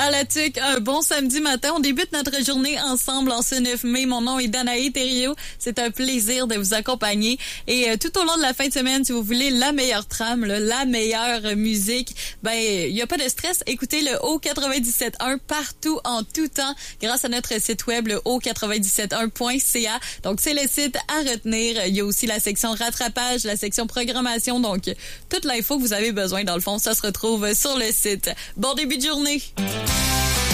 À la TUC, un bon samedi matin. On débute notre journée ensemble en ce 9 mai. Mon nom est Danae Thériault. C'est un plaisir de vous accompagner. Et tout au long de la fin de semaine, si vous voulez la meilleure trame, là, la meilleure musique, ben il n'y a pas de stress. Écoutez le O97.1 partout, en tout temps, grâce à notre site web, le O971.ca. Donc, c'est le site à retenir. Il y a aussi la section rattrapage, la section programmation. Donc, toute l'info que vous avez besoin, dans le fond, ça se retrouve sur le site. Bon début de journée!